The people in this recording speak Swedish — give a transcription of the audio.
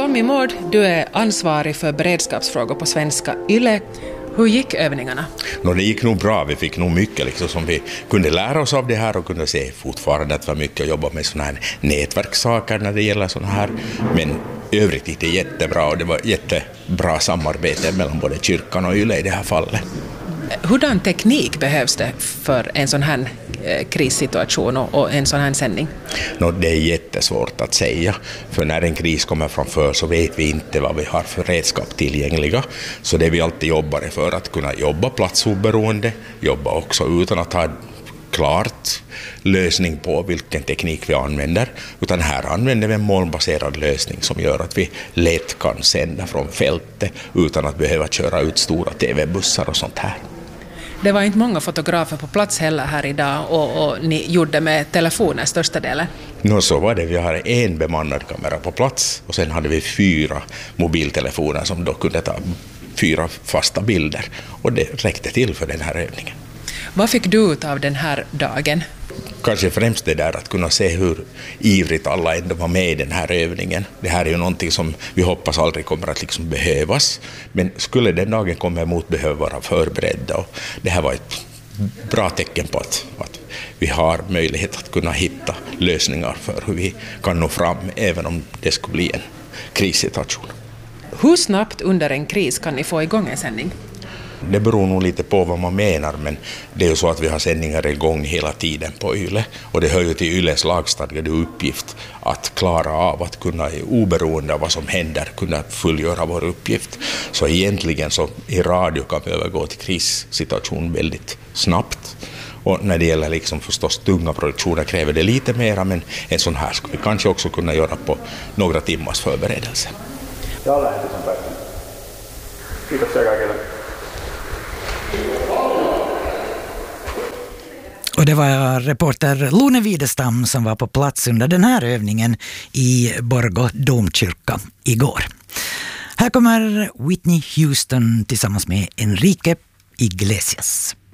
Tommy Mård, du är ansvarig för beredskapsfrågor på Svenska Yle. Hur gick övningarna? Det gick nog bra. Vi fick nog mycket liksom, som vi kunde lära oss av det här och kunde se fortfarande att det var mycket att jobba med sådana här nätverkssaker när det gäller sådana här. Men övrigt gick det jättebra och det var jättebra samarbete mellan både kyrkan och Yle i det här fallet. Hurdan teknik behövs det för en sån här krissituation och en sån här sändning? Det är jättesvårt att säga, för när en kris kommer framför så vet vi inte vad vi har för redskap tillgängliga. Så det vi alltid jobbar är för att kunna jobba platsoberoende, jobba också utan att ha klart lösning på vilken teknik vi använder, utan här använder vi en molnbaserad lösning som gör att vi lätt kan sända från fältet utan att behöva köra ut stora tv-bussar och sånt här. Det var inte många fotografer på plats heller här idag och ni gjorde med telefoner största delen. Så var det. Vi hade en bemannad kamera på plats och sen hade vi 4 mobiltelefoner som då kunde ta 4 fasta bilder och det räckte till för den här övningen. Vad fick du ut av den här dagen? Kanske främst det där att kunna se hur ivrigt alla ändå var med i den här övningen. Det här är ju någonting som vi hoppas aldrig kommer att liksom behövas. Men skulle den dagen komma emot behöver vara förberedda. Och det här var ett bra tecken på att vi har möjlighet att kunna hitta lösningar för hur vi kan nå fram även om det skulle bli en krissituation. Hur snabbt under en kris kan ni få igång en sändning? Det beror nog lite på vad man menar, men det är ju så att vi har sändningar igång hela tiden på Yle och det hör ju till Yles lagstadgade uppgift att klara av att kunna oberoende av vad som händer kunna fullgöra vår uppgift. Så egentligen så i radio kan vi övergå till krissituation väldigt snabbt. Och när det gäller liksom förstås tunga produktioner kräver det lite mera, men en sån här skulle vi kanske också kunna göra på några timmars förberedelse. Ja, lähetys on päättynyt. Kiitoksia kaikille. Och det var reporter Lone Widestam som var på plats under den här övningen i Borgå domkyrka igår. Här kommer Whitney Houston tillsammans med Enrique Iglesias.